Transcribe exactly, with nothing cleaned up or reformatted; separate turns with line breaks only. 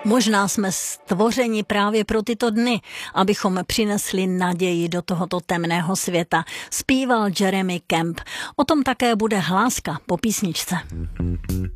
Možná jsme stvořeni právě pro tyto dny, abychom přinesli naději do tohoto temného světa, zpíval Jeremy Camp. O tom také bude hláska po písničce.